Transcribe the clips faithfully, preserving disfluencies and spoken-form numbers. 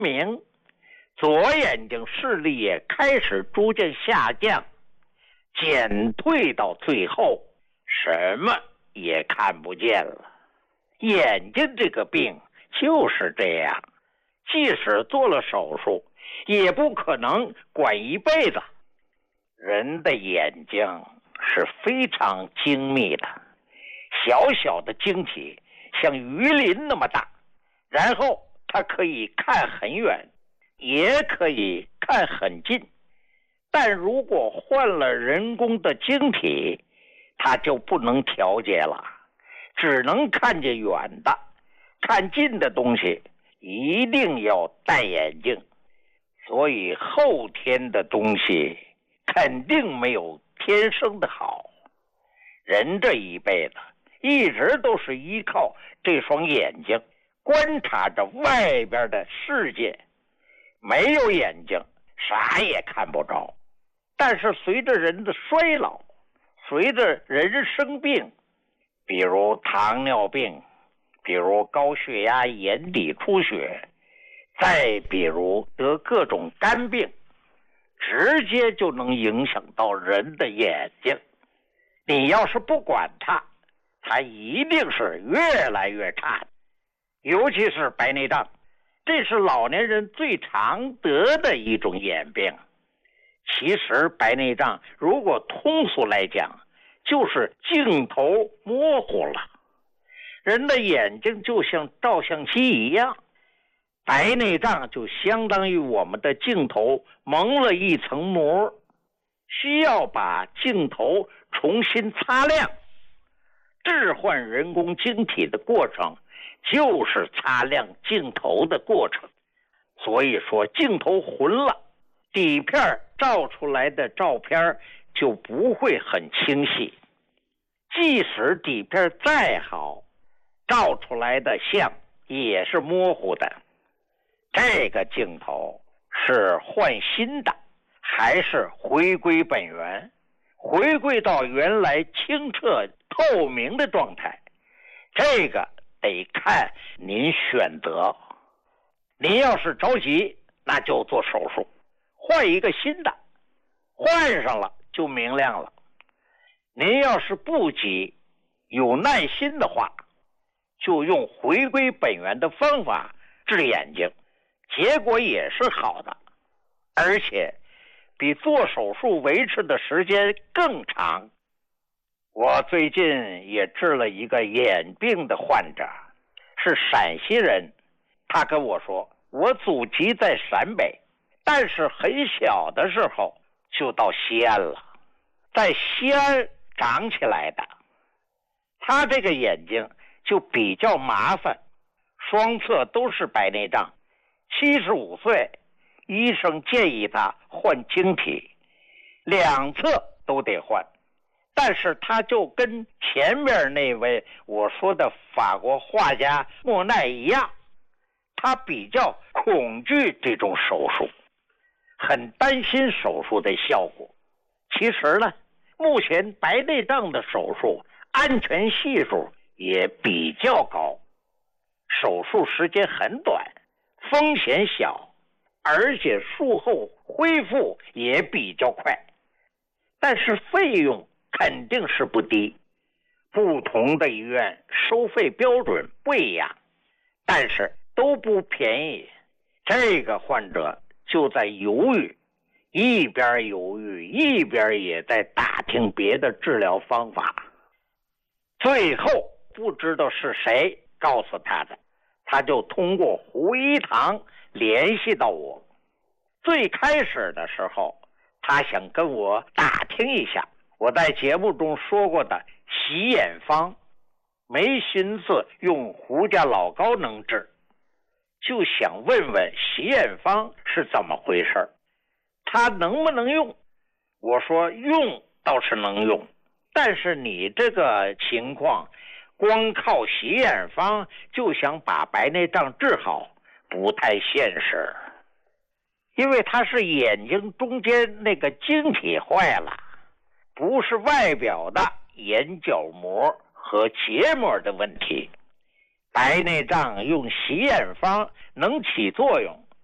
明，左眼睛视力也开始逐渐下降，减退到最后什么也看不见了。眼睛这个病就是这样，即使做了手术也不可能管一辈子。人的眼睛是非常精密的，小小的晶体像鱼鳞那么大，然后它可以看很远，也可以看很近。但如果换了人工的晶体，它就不能调节了，只能看见远的，看近的东西一定要戴眼镜。所以后天的东西肯定没有天生的好。人这一辈子一直都是依靠这双眼睛观察着外边的世界，没有眼睛啥也看不着。但是随着人的衰老，随着人生病，比如糖尿病，比如高血压、眼底出血，再比如得各种肝病，直接就能影响到人的眼睛。你要是不管它，它一定是越来越差的。尤其是白内障，这是老年人最常得的一种眼病。其实白内障如果通俗来讲，就是镜头模糊了。人的眼睛就像照相机一样，白内障就相当于我们的镜头蒙了一层膜，需要把镜头重新擦亮。置换人工晶体的过程就是擦亮镜头的过程。所以说镜头混了，底片照出来的照片就不会很清晰。即使底片再好，照出来的像也是模糊的。这个镜头是换新的，还是回归本源，回归到原来清澈透明的状态？这个得看您选择。您要是着急，那就做手术，换一个新的，换上了就明亮了。您要是不急，有耐心的话，就用回归本源的方法治眼睛，结果也是好的，而且比做手术维持的时间更长。我最近也治了一个眼病的患者，是陕西人。他跟我说，我祖籍在陕北，但是很小的时候就到西安了，在西安长起来的。他这个眼睛就比较麻烦，双侧都是白内障。七十五岁，医生建议他换晶体，两侧都得换。但是他就跟前面那位我说的法国画家莫奈一样，他比较恐惧这种手术，很担心手术的效果。其实呢，目前白内障的手术安全系数也比较高，手术时间很短，风险小，而且术后恢复也比较快。但是费用肯定是不低，不同的医院收费标准不一样，但是都不便宜。这个患者就在犹豫，一边犹豫一边也在打听别的治疗方法。最后不知道是谁告诉他的，他就通过胡一堂联系到我。最开始的时候，他想跟我打听一下我在节目中说过的洗眼方，没寻思用胡家老高能治，就想问问洗眼方是怎么回事，他能不能用。我说用倒是能用，但是你这个情况光靠洗眼方就想把白内障治好，不太现实。因为它是眼睛中间那个晶体坏了，不是外表的眼角膜和结膜的问题。白内障用洗眼方能起作用，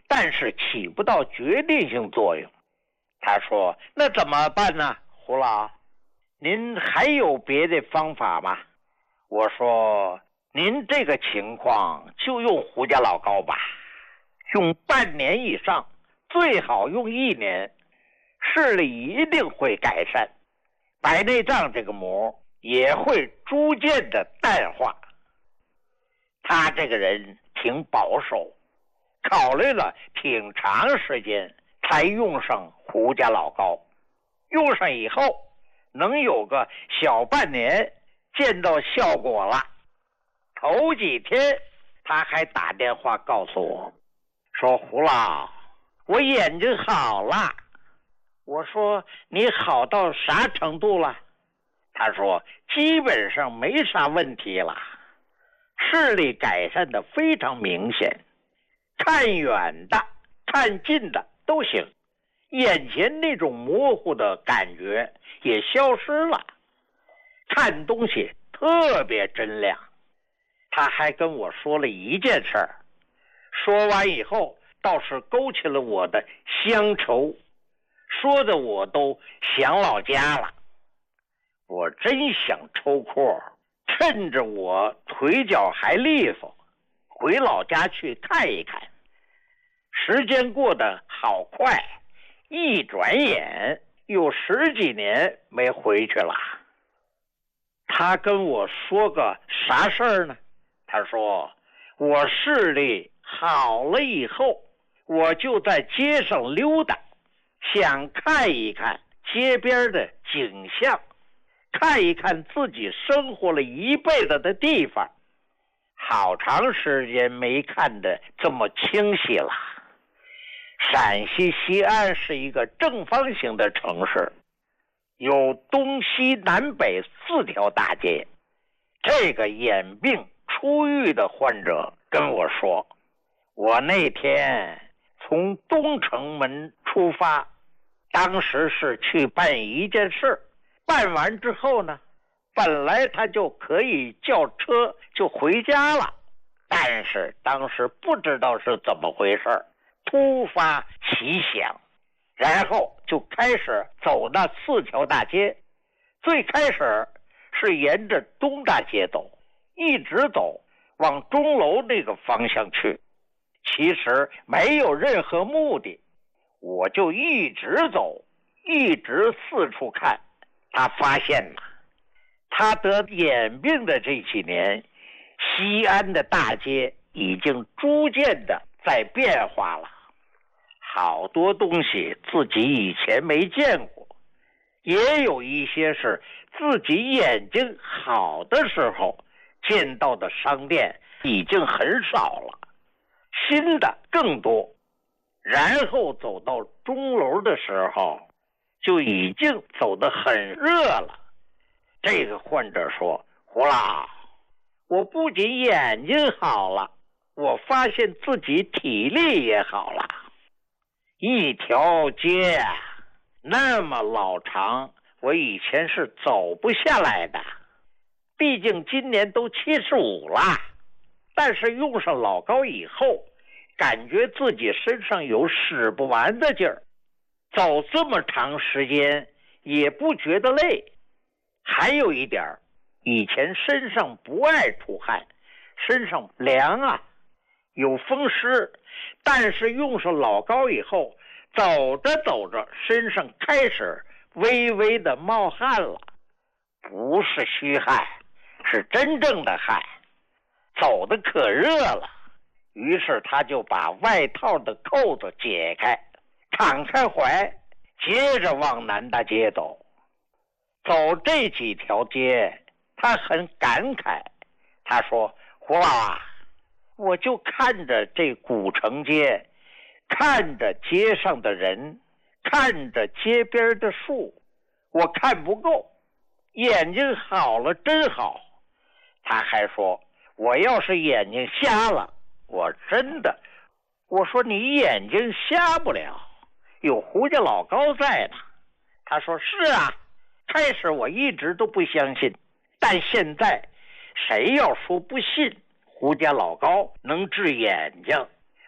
但是起不到决定性作用。他说：“那怎么办呢？胡老，您还有别的方法吗？”我说：“您这个情况就用胡家老膏吧，用半年以上，最好用一年，视力一定会改善，白内障这个膜也会逐渐的淡化。”他这个人挺保守，考虑了挺长时间才用上胡家老膏。用上以后能有个小半年见到效果了。头几天他还打电话告诉我说：“胡老，我眼睛好了。”我说：“你好到啥程度了？”他说：“基本上没啥问题了，视力改善的非常明显，看远的看近的都行，眼前那种模糊的感觉也消失了，看东西特别真亮。”他还跟我说了一件事儿，说完以后倒是勾起了我的乡愁，说的我都想老家了。我真想抽空趁着我腿脚还利索，回老家去看一看。时间过得好快，一转眼有十几年没回去了。他跟我说个啥事儿呢？他说：“我视力好了以后，我就在街上溜达，想看一看街边的景象，看一看自己生活了一辈子的地方。好长时间没看得这么清晰了。陕西西安是一个正方形的城市，有东西南北四条大街。这个眼病初愈的患者跟我说，我那天从东城门出发，当时是去办一件事，办完之后呢，本来他就可以叫车就回家了，但是当时不知道是怎么回事，突发奇想，然后就开始走那四条大街。最开始是沿着东大街走，一直走往钟楼那个方向去，其实没有任何目的，我就一直走，一直四处看。他发现了，他得眼病的这几年，西安的大街已经逐渐的在变化了，好多东西自己以前没见过，也有一些是自己眼睛好的时候见到的商店已经很少了，新的更多。然后走到钟楼的时候，就已经走得很热了。这个患者说，胡老，我不仅眼睛好了，我发现自己体力也好了。一条街啊，那么老长，我以前是走不下来的。毕竟今年都七十五了，但是用上老膏以后，感觉自己身上有使不完的劲儿，走这么长时间也不觉得累。还有一点，以前身上不爱出汗，身上凉啊，有风湿，但是用上老膏以后，走着走着身上开始微微的冒汗了，不是虚汗，是真正的汗，走得可热了。于是他就把外套的扣子解开，敞开怀，接着往南大街走。走这几条街，他很感慨，他说，胡老啊，我就看着这古城街，看着街上的人，看着街边的树，我看不够，眼睛好了真好。他还说，我要是眼睛瞎了，我真的，我说你眼睛瞎不了，有胡家老膏在呢。他说是啊，开始我一直都不相信，但现在谁要说不信胡家老膏能治眼睛，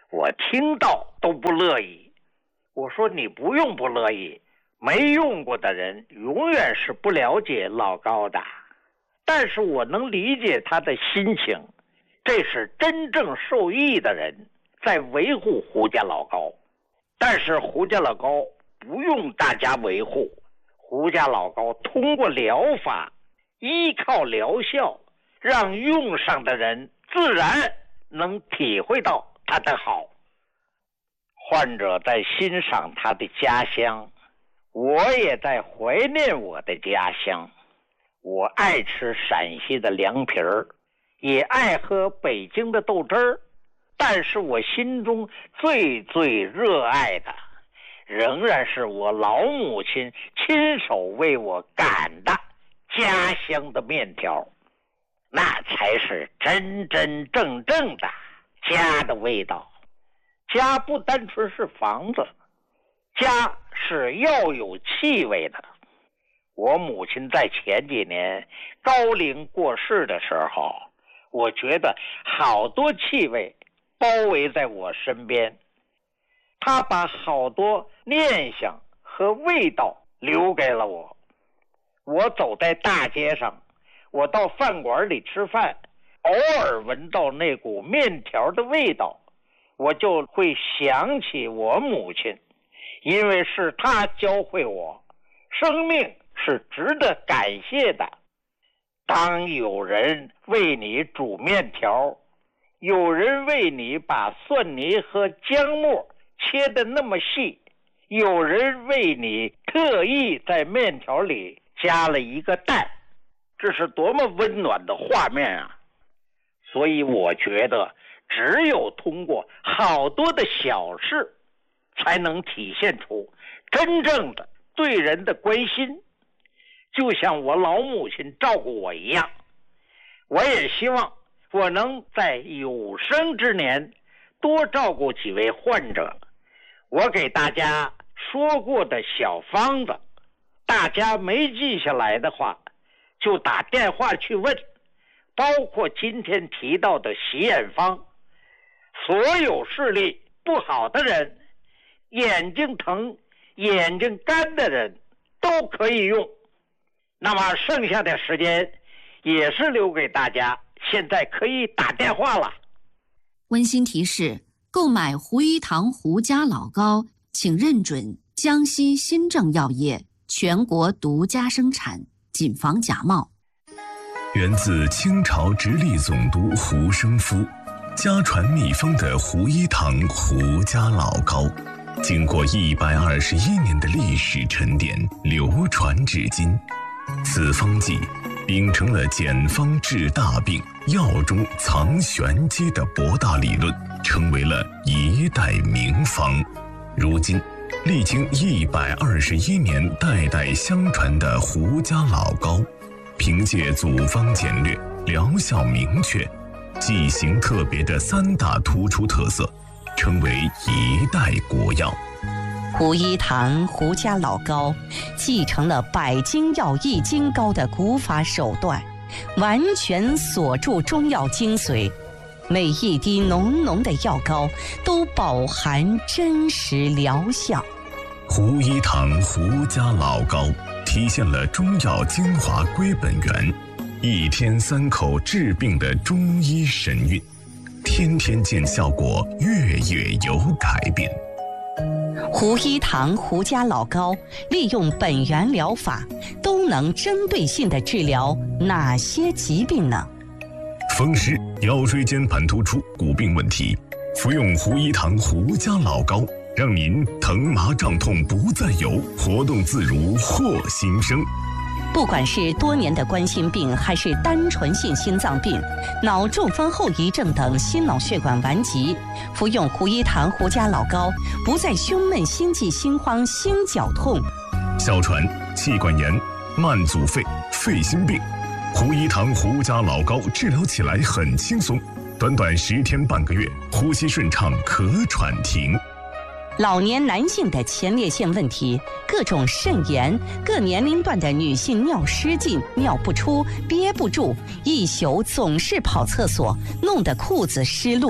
我听到都不乐意。我说你不用不乐意，没用过的人永远是不了解老高的，但是我能理解他的心情，这是真正受益的人在维护胡家老高。但是胡家老高不用大家维护，胡家老高通过疗法，依靠疗效，让用上的人自然能体会到他的好。患者在欣赏他的家乡，我也在怀念我的家乡。我爱吃陕西的凉皮儿，也爱喝北京的豆汁儿，但是我心中最最热爱的仍然是我老母亲亲手为我擀的家乡的面条，那才是真真正正的家的味道。家不单纯是房子，家是要有气味的。我母亲在前几年高龄过世的时候，我觉得好多气味包围在我身边，她把好多念想和味道留给了我。我走在大街上，我到饭馆里吃饭，偶尔闻到那股面条的味道，我就会想起我母亲，因为是她教会我，生命是值得感谢的。当有人为你煮面条，有人为你把蒜泥和姜末切得那么细，有人为你特意在面条里加了一个蛋，这是多么温暖的画面啊！所以我觉得只有通过好多的小事，才能体现出真正的对人的关心。就像我老母亲照顾我一样，我也希望我能在有生之年多照顾几位患者。我给大家说过的小方子，大家没记下来的话，就打电话去问，包括今天提到的洗眼方，所有视力不好的人，眼睛疼、眼睛干的人都可以用。那么剩下的时间也是留给大家，现在可以打电话了。 温馨提示：购买胡一堂胡家老高，请认准江西新政药业全国独家生产，谨防假冒。 源自清朝直隶总督胡生夫，家传秘方的胡一堂胡家老高，经过一百二十一年的历史沉淀，流传至今。此方剂秉承了简方治大病、药中藏玄机的博大理论，成为了一代名方。如今历经一百二十一年代代相传的胡家老高，凭借组方简略、疗效明确、剂型特别的三大突出特色，成为一代国药。 胡一堂胡家老高继承了百金药益金膏的古法手段，完全锁住中药精髓，每一滴浓浓的药膏都饱含真实疗效。 胡一堂胡家老高体现了中药精华归本源，一天三口治病的中医神韵，天天见效果，月月有改变。 胡一堂胡家老高利用本源疗法，都能针对性地治疗哪些疾病呢？ 风湿、腰椎间盘突出、骨病问题，服用胡一堂胡家老高，让您疼麻胀痛不再有，活动自如获新生。 不管是多年的冠心病，还是单纯性心脏病、脑中风后遗症等心脑血管顽疾，服用胡一堂胡家老高，不再胸闷、心悸、心慌、心绞痛。 哮喘、气管炎、慢阻肺、肺心病，胡一堂胡家老高治疗起来很轻松，短短十天半个月，呼吸顺畅，咳喘停。 老年男性的前列腺问题、各种肾炎、各年龄段的女性尿失禁、尿不出、憋不住，一宿总是跑厕所，弄得裤子湿漉漉，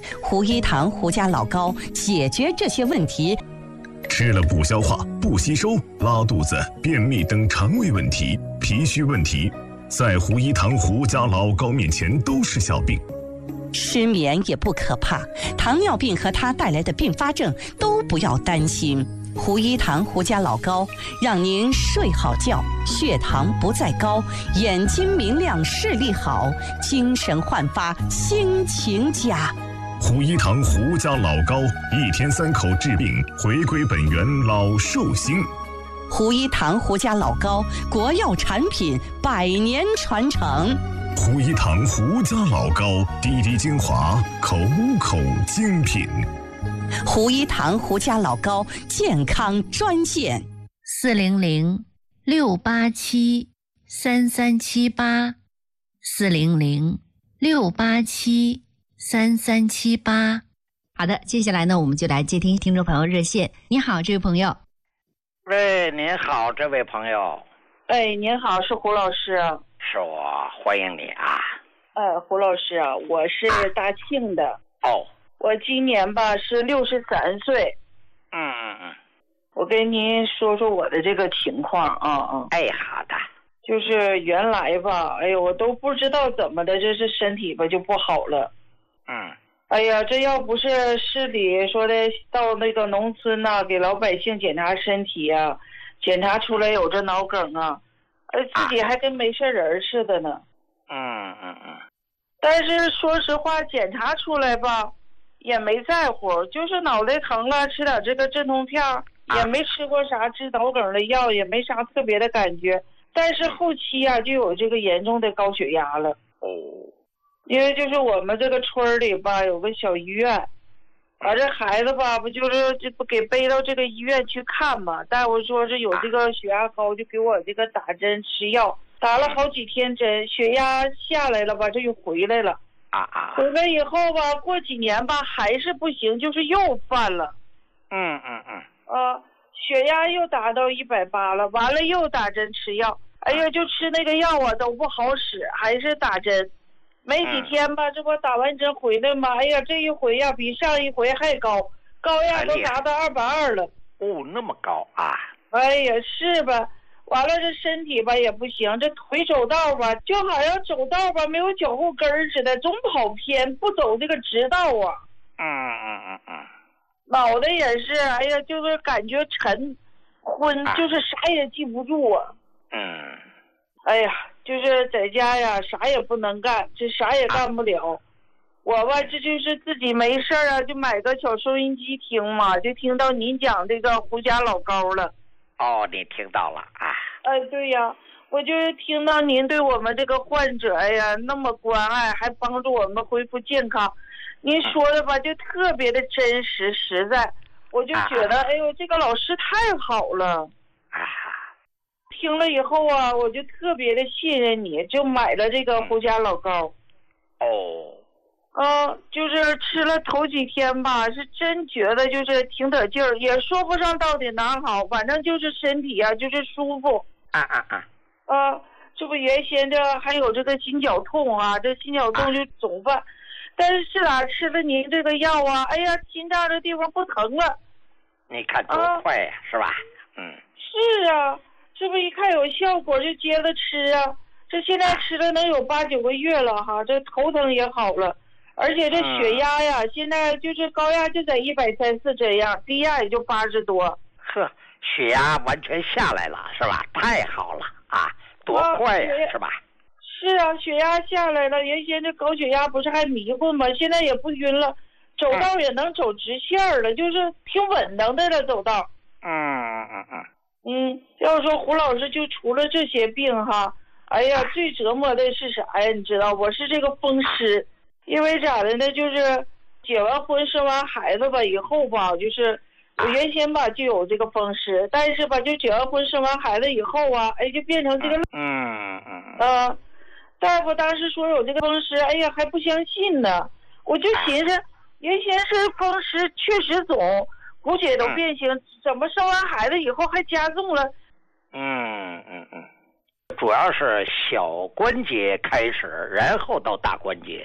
胡一堂胡家老高解决这些问题。 吃了不消化、不吸收、拉肚子、便秘等肠胃问题、脾虚问题，在胡一堂胡家老高面前都是小病。 失眠也不可怕，糖尿病和它带来的并发症都不要担心。胡一堂胡家老高让您睡好觉，血糖不再高，眼睛明亮，视力好，精神焕发，心情佳。 胡一堂胡家老高，一天三口治病，回归本源，老寿星。 胡一堂胡家老高，国药产品，百年传承。 胡一堂胡家老高，滴滴精华，口口精品。 胡一堂胡家老高健康专线： 四零零六八七三三七八，四零零六八七三三七八。好的，接下来呢，我们就来接听听众朋友热线。你好，这位朋友。 喂，您好，这位朋友。 哎，您好，是胡老师。 是我，欢迎你啊。 呃，胡老师啊，我是大庆的。 哦。 我今年吧是六十三岁。 嗯嗯嗯。 我跟您说说我的这个情况啊啊。 哎，好的。 就是原来吧，哎呦，我都不知道怎么的，这是身体吧就不好了。 嗯。 哎呀，这要不是市里说的到那个农村呐、啊，给老百姓检查身体啊，检查出来有这脑梗啊，哎，自己还跟没事人似的呢。 嗯嗯嗯。 但是说实话，检查出来吧。也没在乎，就是脑袋疼了，吃点这个镇痛片，也没吃过啥治脑梗的药，也没啥特别的感觉。但是后期啊，就有这个严重的高血压了。 哦， 因为就是我们这个村里吧，有个小医院，把这孩子吧，不就是这不给背到这个医院去看嘛？大夫说是有这个血压高，就给我这个打针吃药，打了好几天针，血压下来了吧，这又回来了。 啊啊！ 回来以后吧，过几年吧还是不行，就是又犯了。 嗯嗯嗯。 啊，血压又达到一百八了，完了又打针吃药。哎呀，就吃那个药啊都不好使，还是打针。没几天吧，这不打完针回来吗？哎呀，这一回呀比上一回还高，高压都达到二百二了。 哦，那么高啊！ 哎呀，是吧？完了，这身体吧也不行，这腿走道吧，就好像走道吧没有脚后跟似的，总跑偏，不走这个直道啊。 嗯嗯嗯嗯。 脑袋也是，哎呀，就是感觉沉昏，啊、就是啥也记不住啊。 嗯。 哎呀，就是在家呀，啥也不能干，这啥也干不了。啊、我吧，这就是自己没事啊，就买个小收音机听嘛，就听到您讲这个胡家老高了。 哦，你听到了啊？ 哎，对呀，我就是听到您对我们这个患者呀那么关爱，还帮助我们恢复健康，您说的吧就特别的真实实在，我就觉得、啊、哎呦，这个老师太好了啊！听了以后啊，我就特别的信任你，就买了这个胡家老高。 哦。 嗯，就是吃了头几天吧，是真觉得就是挺得劲儿，也说不上到底哪好，反正就是身体啊，就是舒服。 啊啊啊！ 啊，这不原先这还有这个心绞痛啊，这心绞痛就总犯，啊、但是是哪吃了您这个药啊？哎呀，心脏这地方不疼了。 你看多快呀、啊，是吧？嗯。 是啊，这不一看有效果就接着吃啊，这现在吃了能有八九个月了哈，这头疼也好了。而且这血压呀、嗯，现在就是高压就在一百三四这样，低压也就八十多。 呵，血压完全下来了，是吧？太好了啊，多快呀、啊，是吧？ 是啊，血压下来了。原先这高血压不是还迷糊吗？现在也不晕了，走道也能走直线了，嗯、就是挺稳当的了，走道。 嗯嗯嗯嗯。 嗯，要说胡老师就除了这些病哈，哎呀，最折磨的是啥呀？你知道，我是这个风湿。因为咋的呢？就是结完婚生完孩子吧以后吧，就是我原先吧就有这个风湿，但是吧就结完婚生完孩子以后啊，哎就变成这个嗯嗯呃，大夫当时说有这个风湿，哎呀还不相信呢，我就寻思原先是风湿确实肿，骨血都变形，怎么生完孩子以后还加重了？ 嗯嗯嗯，主要是小关节开始，然后到大关节。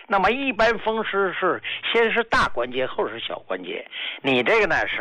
那么一般风湿是先是大关节，后是小关节。你这个呢是